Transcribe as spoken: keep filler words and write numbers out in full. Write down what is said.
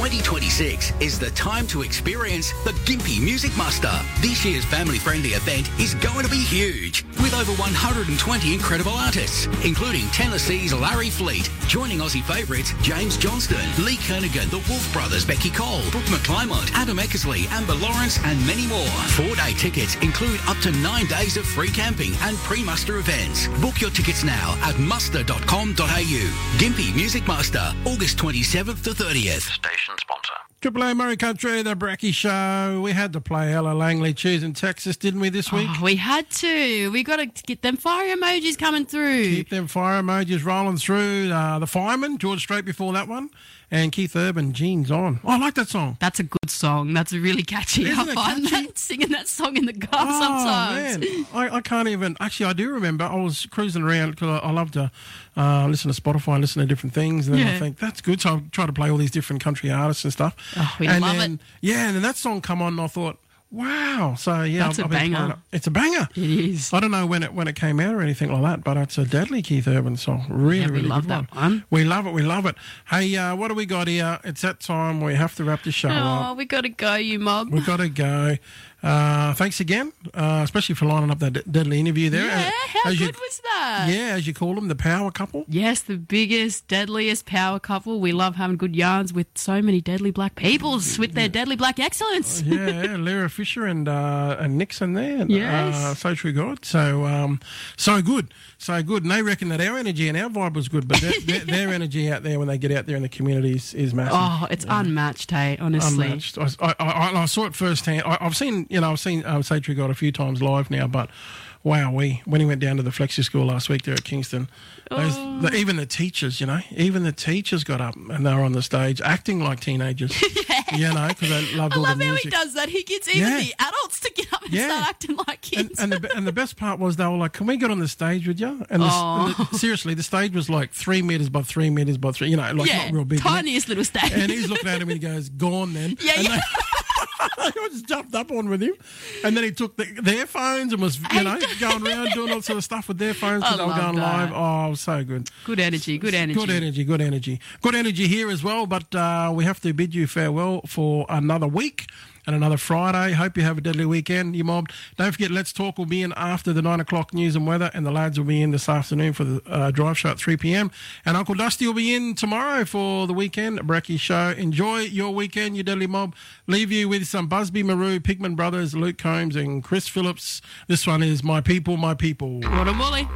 twenty twenty-six is the time to experience the Gympie Music Muster. This year's family-friendly event is going to be huge, with over one hundred twenty incredible artists, including Tennessee's Larry Fleet, joining Aussie favourites James Johnston, Lee Kernaghan, the Wolf Brothers, Becky Cole, Brooke McClymont, Adam Eckersley, Amber Lawrence, and many more. Four-day tickets include up to nine days of free camping and pre-muster events. Book your tickets now at muster dot com dot a u. Gympie Music Muster, August twenty-seventh to thirtieth. Station sponsor. Triple A Murray Country, the Bracky Show. We had to play Ella Langley Cheese in Texas, didn't we, this week? Oh, we had to. We got to get them fire emojis coming through. Keep them fire emojis rolling through. Uh, the Fireman, George Strait before that one, and Keith Urban, Jeans On. Oh, I like that song. That's a good song. That's really catchy. Isn't I it find catchy? that singing that song in the car Oh, sometimes. man. I, I can't even... Actually, I do remember. I was cruising around because I, I love to uh, listen to Spotify and listen to different things. And then Yeah. I think, that's good. So I try to play all these different country artists and stuff. Oh, we and love then, it. Yeah, and then that song come on and I thought, wow. So, yeah. That's I've, a I've been banger. playing it. It's a banger. It is. I don't know when it when it came out or anything like that, but it's a deadly Keith Urban song. Really, Yeah, we really love good that one. one. We love it. We love it. Hey, uh, what do we got here? It's that time where we have to wrap the show Oh, up. we got to go, you mob. We've got to go. Uh, thanks again, uh, especially for lining up that de- deadly interview there. Yeah, how As good you, was that? Yeah, as you call them, the power couple. Yes, the biggest, deadliest power couple. We love having good yarns with so many deadly black peoples with their deadly black excellence. Yeah, Lyra Fisher and uh, and Nixon there. Yes. Uh, so true God. So, um, so good. So good. And they reckon that our energy and our vibe was good, but their, their, their energy out there when they get out there in the communities is massive. Oh, it's unmatched, hey, honestly. Unmatched. I, I, I, I saw it firsthand. I, I've seen, you know, I've seen um, Say True God a few times live now, but wow, we when he went down to the Flexi School last week there at Kingston, those, Oh. the, even the teachers, you know, even the teachers got up and they were on the stage acting like teenagers, you know, because they loved I all love the how music. he does that. He gets even Yeah. the adults to get up and Yeah. start acting like And, kids. and, the, and the best part was they were like, "Can we get on the stage with you?" And, the, Oh. and the, seriously, the stage was like three meters by three meters by three, you know, like yeah, not real big. tiniest little stage. And he's looking at him and he goes, "Gone then." Yeah, and yeah. They, I just jumped up on with him, and then he took the, their phones and was, you know, going around doing all sort of stuff with their phones because I they were love going live. that. Oh, it was so good. Good energy, good energy. Good energy, good energy. Good energy here as well, but uh, we have to bid you farewell for another week and another Friday. Hope you have a deadly weekend, you mob. Don't forget, Let's Talk will be in after the nine o'clock news and weather, and the lads will be in this afternoon for the uh, drive show at three p.m. And Uncle Dusty will be in tomorrow for the weekend Bracky Show. Enjoy your weekend, you deadly mob. Leave you with some Busby Maru, Pigman Brothers, Luke Combs and Chris Phillips. This one is My People, My People. What a Molly.